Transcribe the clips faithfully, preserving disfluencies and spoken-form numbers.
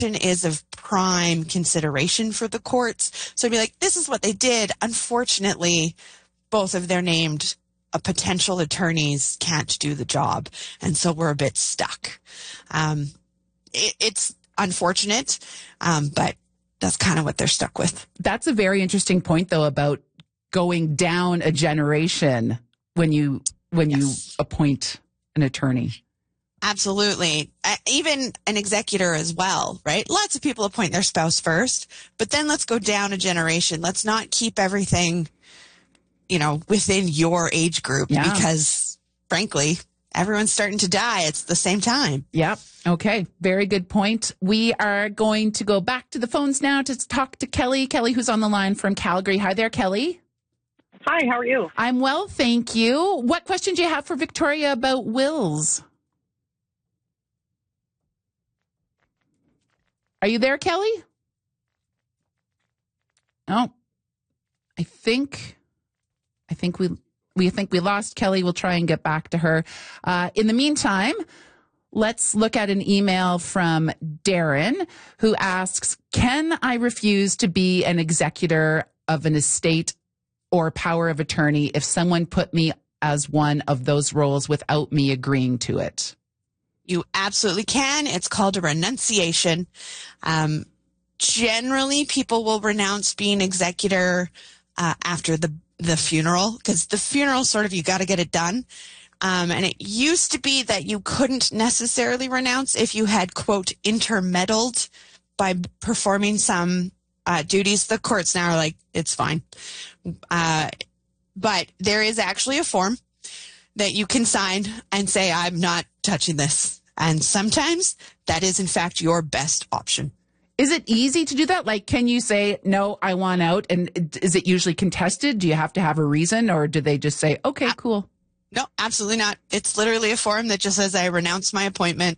is of prime consideration for the courts. So I'd be like, this is what they did. Unfortunately, both of their named uh, potential attorneys can't do the job. And so we're a bit stuck. Um, it, it's unfortunate, um, but that's kind of what they're stuck with. That's a very interesting point, though, about going down a generation when you when yes. you appoint an attorney. Absolutely. Uh, even an executor as well, right? Lots of people appoint their spouse first, but then let's go down a generation. Let's not keep everything, you know, within your age group yeah. because, frankly, everyone's starting to die at the same time. Yep. Okay. Very good point. We are going to go back to the phones now to talk to Kelly. Kelly, who's on the line from Calgary. Hi there, Kelly. Hi, how are you? I'm well, thank you. What question do you have for Victoria about wills? Are you there, Kelly? Oh, I think, I think we, we think we lost Kelly. We'll try and get back to her. Uh, in the meantime, let's look at an email from Darren who asks, can I refuse to be an executor of an estate or power of attorney if someone put me as one of those roles without me agreeing to it? You absolutely can. It's called a renunciation. Um, generally, people will renounce being executor uh, after the the funeral, because the funeral sort of, you got to get it done. Um, and it used to be that you couldn't necessarily renounce if you had, quote, intermeddled by performing some uh, duties. The courts now are like, it's fine. Uh, but there is actually a form that you can sign and say, I'm not touching this. And sometimes that is, in fact, your best option. Is it easy to do that? Like, can you say, no, I want out? And is it usually contested? Do you have to have a reason, or do they just say, okay, uh, cool? No, absolutely not. It's literally a form that just says I renounce my appointment.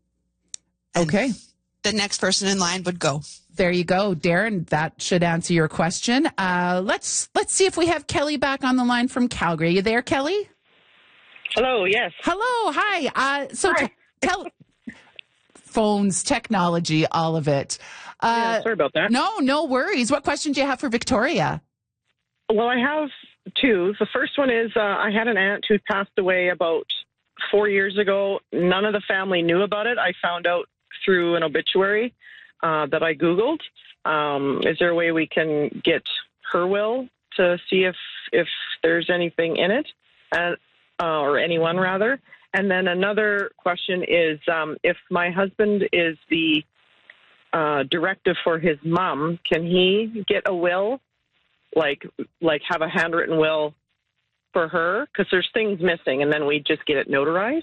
Okay. The next person in line would go. There you go, Darren. That should answer your question. Uh, let's let's see if we have Kelly back on the line from Calgary. Are you there, Kelly? Hello, yes. Hello, hi. Uh, so hi. T- tell phones, technology, all of it. Uh, yeah, sorry about that. No, no worries. What question do you have for Victoria? Well, I have two. The first one is uh, I had an aunt who passed away about four years ago. None of the family knew about it. I found out through an obituary uh, that I Googled. Um, is there a way we can get her will to see if, if there's anything in it, and, uh, or anyone rather? And then another question is, um, if my husband is the uh, directive for his mom, can he get a will, like like have a handwritten will for her? Because there's things missing, and then we just get it notarized.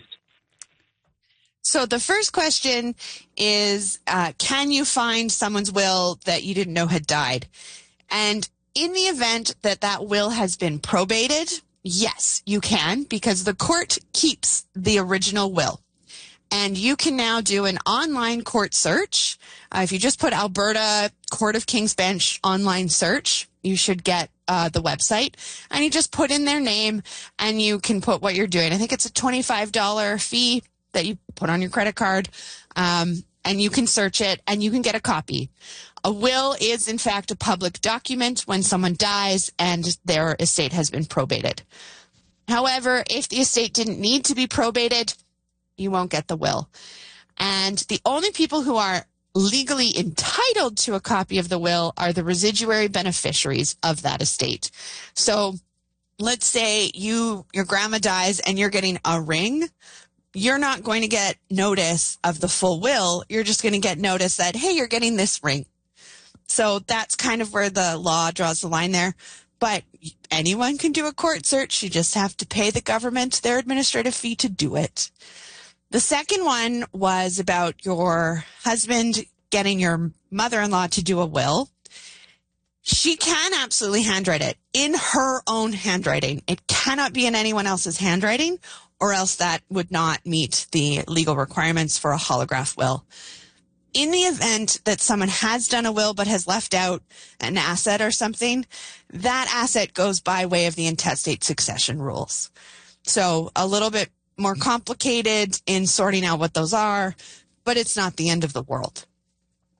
So the first question is, uh, can you find someone's will that you didn't know had died? And in the event that that will has been probated, yes, you can, because the court keeps the original will. And you can now do an online court search. Uh, if you just put Alberta Court of King's Bench online search, you should get uh, the website. And you just put in their name, and you can put what you're doing. I think it's a twenty-five dollars fee that you put on your credit card, um, and you can search it, and you can get a copy. A will is, in fact, a public document when someone dies and their estate has been probated. However, if the estate didn't need to be probated, you won't get the will. And the only people who are legally entitled to a copy of the will are the residuary beneficiaries of that estate. So let's say you your grandma dies and you're getting a ring. You're not going to get notice of the full will. You're just going to get notice that, hey, you're getting this ring. So that's kind of where the law draws the line there. But anyone can do a court search. You just have to pay the government their administrative fee to do it. The second one was about your husband getting your mother-in-law to do a will. She can absolutely handwrite it in her own handwriting. It cannot be in anyone else's handwriting, or else that would not meet the legal requirements for a holograph will. In the event that someone has done a will but has left out an asset or something, that asset goes by way of the intestate succession rules. So a little bit more complicated in sorting out what those are, but it's not the end of the world.